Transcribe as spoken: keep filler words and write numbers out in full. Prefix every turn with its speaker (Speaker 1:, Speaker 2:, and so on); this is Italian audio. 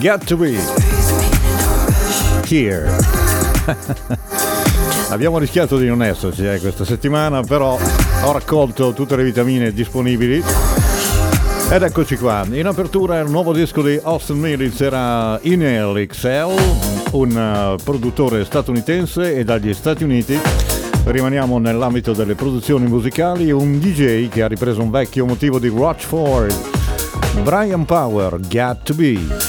Speaker 1: Got to be here. Abbiamo rischiato di non esserci eh, questa settimana, però ho raccolto tutte le vitamine disponibili ed eccoci qua. In apertura il nuovo disco di Austin Mills, era Inhale X L, un uh, produttore statunitense, e dagli Stati Uniti rimaniamo nell'ambito delle produzioni musicali, un D J che ha ripreso un vecchio motivo di Rochford, Brian Power, Got to Be.